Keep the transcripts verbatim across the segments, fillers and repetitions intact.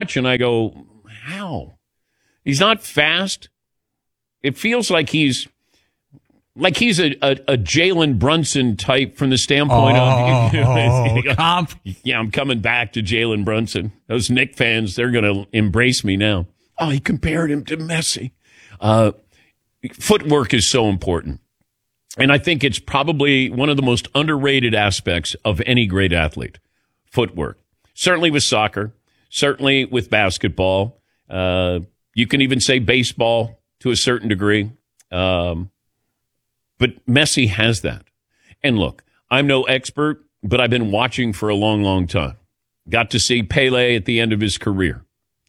watch and I go, how? He's not fast. It feels like he's like he's a, a, a Jalen Brunson type from the standpoint oh, of, you know, oh, comp. Yeah, I'm coming back to Jalen Brunson. Those Knick fans, they're going to embrace me now. Oh, he compared him to Messi. Uh, footwork is so important. And I think it's probably one of the most underrated aspects of any great athlete, footwork. Certainly with soccer, certainly with basketball. Uh, you can even say baseball to a certain degree. Um, but Messi has that. And look, I'm no expert, but I've been watching for a long, long time. Got to see Pele at the end of his career.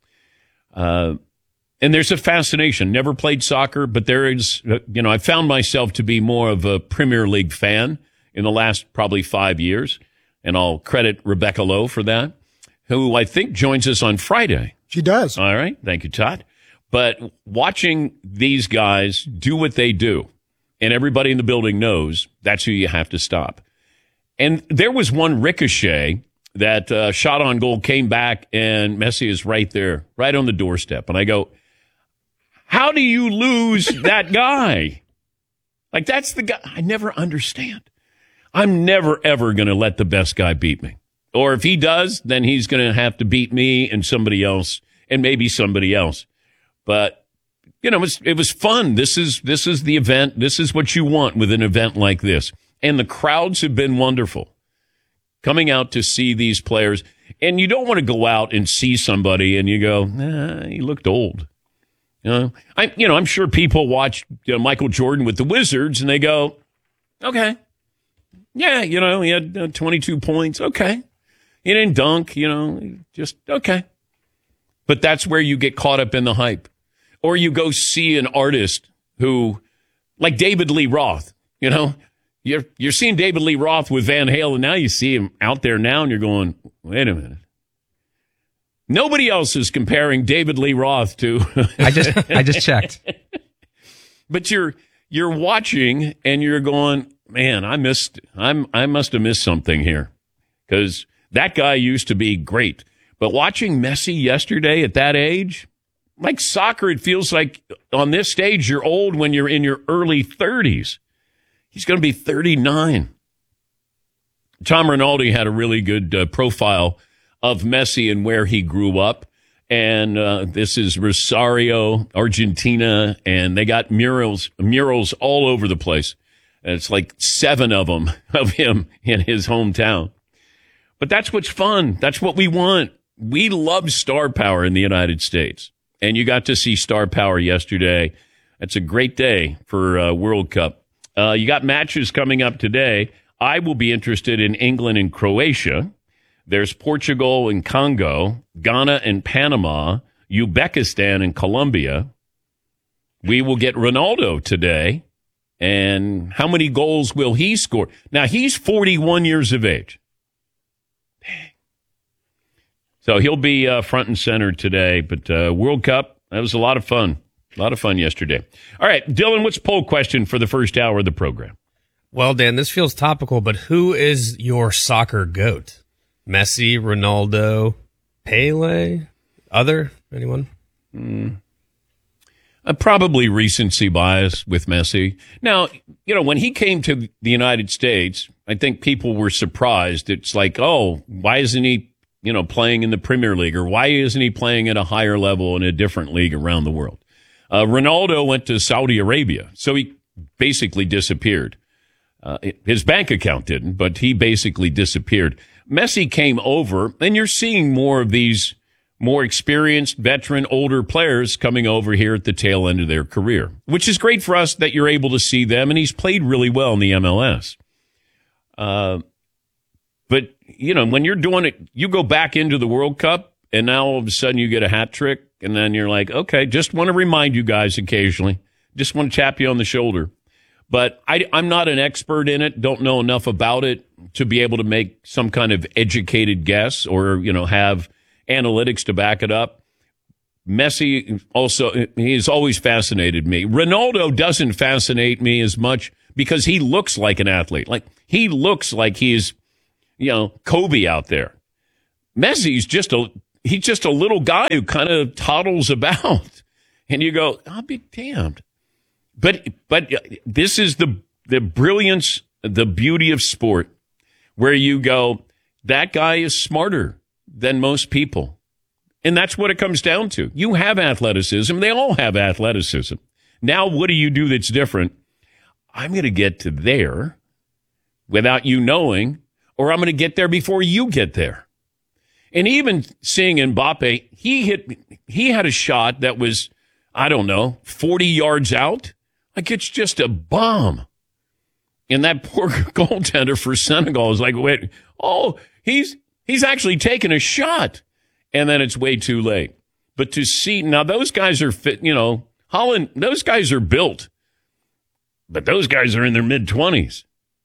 Uh, and there's a fascination. Never played soccer, but there is, you know, I found myself to be more of a Premier League fan in the last probably five years. And I'll credit Rebecca Lowe for that, who I think joins us on Friday. She does. All right. Thank you, Todd. But watching these guys do what they do, and everybody in the building knows that's who you have to stop. And there was one ricochet that uh, shot on goal, came back, and Messi is right there, right on the doorstep. And I go, how do you lose that guy? Like, that's the guy. I never understand. I'm never, ever going to let the best guy beat me. Or if he does, then he's going to have to beat me and somebody else, and maybe somebody else. But you know, it was, it was fun. This is, this is the event. This is what you want with an event like this. And the crowds have been wonderful coming out to see these players. And you don't want to go out and see somebody and you go, nah, he looked old. You know, I, you know, I'm sure people watch, you know, Michael Jordan with the Wizards and they go, okay, yeah, you know, he had uh, twenty-two points. Okay. He didn't dunk, you know, just okay. But that's where you get caught up in the hype. Or you go see an artist who, like David Lee Roth, you know, you're you're seeing David Lee Roth with Van Halen. Now you see him out there now and you're going, wait a minute. Nobody else is comparing David Lee Roth to. I just I just checked. But you're you're watching and you're going, man, I missed. I'm I must have missed something here because that guy used to be great. But watching Messi yesterday at that age. Like soccer, it feels like on this stage, you're old when you're in your early thirties. He's going to be thirty-nine. Tom Rinaldi had a really good uh, profile of Messi and where he grew up. And uh, this is Rosario, Argentina, and they got murals murals all over the place. And it's like seven of them of him in his hometown. But that's what's fun. That's what we want. We love star power in the United States. And you got to see star power yesterday. That's a great day for uh, World Cup. Uh, you got matches coming up today. I will be interested in England and Croatia. There's Portugal and Congo, Ghana and Panama, Uzbekistan and Colombia. We will get Ronaldo today. And how many goals will he score? Now, he's forty-one years of age. So he'll be uh, front and center today. But uh, World Cup, that was a lot of fun. A lot of fun yesterday. All right, Dylan, what's poll question for the first hour of the program? Well, Dan, this feels topical, but who is your soccer GOAT? Messi, Ronaldo, Pele, other? Anyone? Mm. Uh, probably recency bias with Messi. Now, you know, when he came to the United States, I think people were surprised. It's like, oh, why isn't he, you know, playing in the Premier League, or why isn't he playing at a higher level in a different league around the world? Uh, Ronaldo went to Saudi Arabia, so he basically disappeared. Uh, his bank account didn't, but he basically disappeared. Messi came over, and you're seeing more of these more experienced, veteran, older players coming over here at the tail end of their career, which is great for us that you're able to see them, and he's played really well in the M L S. Uh, but, you know, when you're doing it, you go back into the World Cup, and now all of a sudden you get a hat trick, and then you're like, okay, just want to remind you guys occasionally, just want to tap you on the shoulder. But I, I'm not an expert in it, don't know enough about it to be able to make some kind of educated guess or, you know, have analytics to back it up. Messi also, he's always fascinated me. Ronaldo doesn't fascinate me as much because he looks like an athlete. Like, he looks like he's, you know, Kobe out there. Messi's just a, He's just a little guy who kind of toddles about. And you go, I'll be damned. But but this is the the brilliance, the beauty of sport, where you go, that guy is smarter than most people. And that's what it comes down to. You have athleticism. They all have athleticism. Now, what do you do that's different? I'm going to get to there without you knowing, or I'm going to get there before you get there. And even seeing Mbappe, he hit, he had a shot that was, I don't know, forty yards out. Like, it's just a bomb. And that poor goaltender for Senegal is like, wait, oh, he's he's actually taking a shot. And then it's way too late. But to see, now those guys are fit, you know, Holland, those guys are built. But those guys are in their mid-twenties.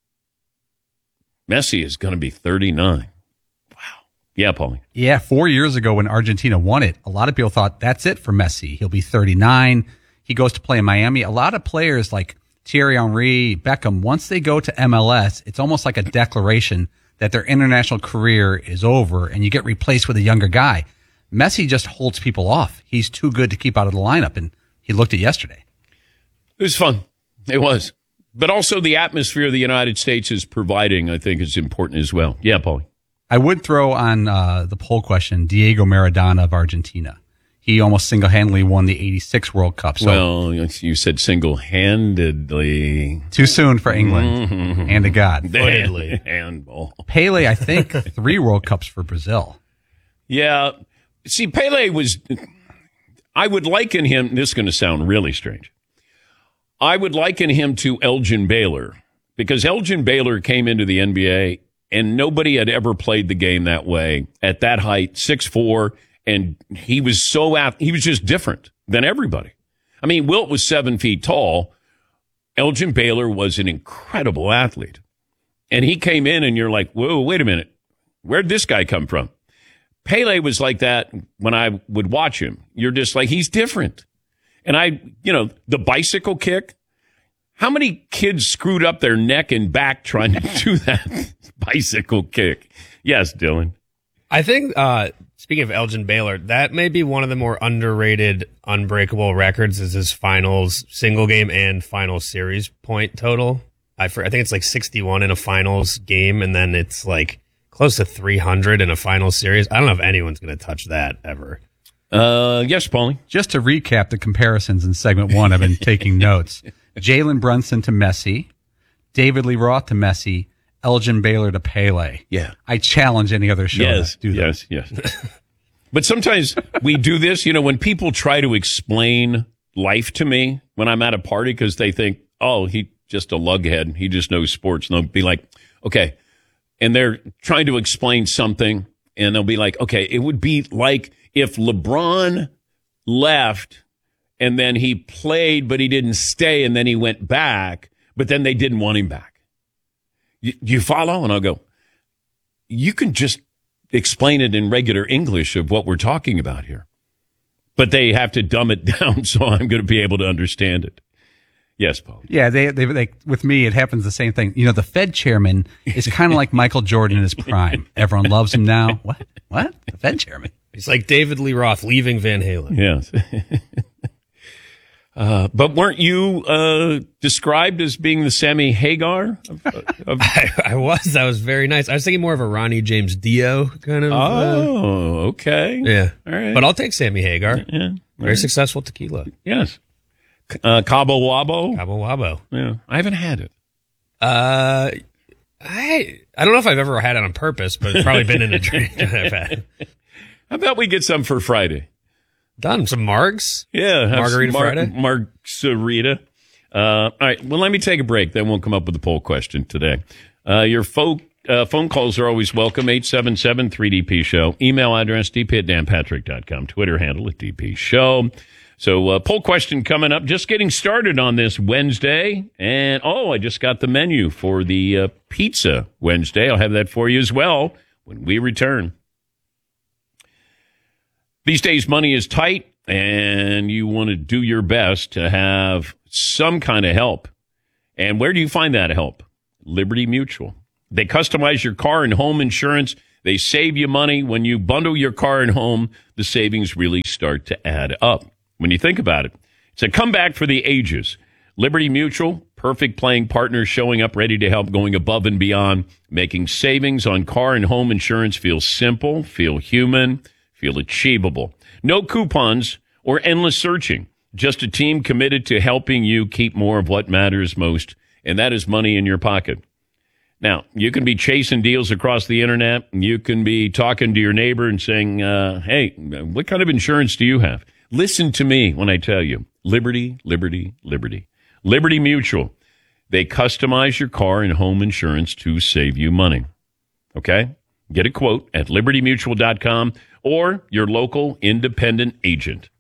Messi is going to be thirty-nine. Wow. Yeah, Paulie. Yeah, four years ago when Argentina won it, a lot of people thought that's it for Messi. He'll be thirty-nine. He goes to play in Miami. A lot of players like Thierry Henry, Beckham, once they go to M L S, it's almost like a declaration that their international career is over and you get replaced with a younger guy. Messi just holds people off. He's too good to keep out of the lineup, and he looked at yesterday. It was fun. It was. But also the atmosphere the United States is providing, I think, is important as well. Yeah, Paulie. I would throw on uh, the poll question, Diego Maradona of Argentina. He almost single-handedly won the eighty-six World Cup. So well, you said single-handedly. Too soon for England. Mm-hmm. And to God. Handedly. Handball. Pele, I think, three World Cups for Brazil. Yeah. See, Pele was, I would liken him, this is going to sound really strange. I would liken him to Elgin Baylor, because Elgin Baylor came into the N B A and nobody had ever played the game that way at that height, six foot four. And he was so out, he was just different than everybody. I mean, Wilt was seven feet tall. Elgin Baylor was an incredible athlete. And he came in and you're like, whoa, wait a minute. Where'd this guy come from? Pele was like that when I would watch him. You're just like, he's different. And I, you know, the bicycle kick. How many kids screwed up their neck and back trying to do that bicycle kick? Yes, Dylan. I think, uh, speaking of Elgin Baylor, that may be one of the more underrated, unbreakable records is his finals single game and final series point total. I, for, I think it's like sixty-one in a finals game, and then it's like close to three hundred in a final series. I don't know if anyone's going to touch that ever. Uh, yes, Paulie. Just to recap the comparisons in segment one, I've been taking notes. Jalen Brunson to Messi, David Lee Roth to Messi, Elgin Baylor to Pele. Yeah. I challenge any other show yes, to do that. Yes, yes. But sometimes we do this, you know, when people try to explain life to me when I'm at a party because they think, oh, he just a lughead. He just knows sports. And they'll be like, okay. And they're trying to explain something and they'll be like, okay, it would be like if LeBron left and then he played, but he didn't stay and then he went back, but then they didn't want him back. You, you follow? And I'll go, you can just explain it in regular English of what we're talking about here. But they have to dumb it down so I'm going to be able to understand it. Yes, Paul. Yeah, they, they, they, with me, it happens the same thing. You know, the Fed chairman is kind of like Michael Jordan in his prime. Everyone loves him now. What? What? The Fed chairman? He's like David Lee Roth leaving Van Halen. Yes. Uh, but weren't you uh, described as being the Sammy Hagar? Of, of... I, I was. That was very nice. I was thinking more of a Ronnie James Dio kind of. Oh, uh, okay. Yeah. All right. But I'll take Sammy Hagar. Yeah. Very right. Successful tequila. Yes. Uh, Cabo Wabo. Cabo Wabo. Yeah. I haven't had it. Uh, I I don't know if I've ever had it on purpose, but it's probably been in a drink that I've had. How about we get some for Friday? Done. Some margs? Yeah. Margarita Mar- Friday? Margarita. Uh, all right. Well, let me take a break. Then we'll come up with the poll question today. Uh, your fo- uh, phone calls are always welcome. eight seven seven three D P show. Email address d p at dan patrick dot com. Twitter handle at D P show. So, uh, poll question coming up. Just getting started on this Wednesday. And, oh, I just got the menu for the uh, pizza Wednesday. I'll have that for you as well when we return. These days, money is tight, and you want to do your best to have some kind of help. And where do you find that help? Liberty Mutual. They customize your car and home insurance. They save you money. When you bundle your car and home, the savings really start to add up. When you think about it, it's a comeback for the ages. Liberty Mutual, perfect playing partner, showing up ready to help, going above and beyond, making savings on car and home insurance feel simple, feel human, feel achievable. No coupons or endless searching. Just a team committed to helping you keep more of what matters most, and that is money in your pocket. Now, you can be chasing deals across the internet. You can be talking to your neighbor and saying, uh, hey, what kind of insurance do you have? Listen to me when I tell you. Liberty, Liberty, Liberty. Liberty Mutual. They customize your car and home insurance to save you money. Okay? Get a quote at liberty mutual dot com or your local independent agent.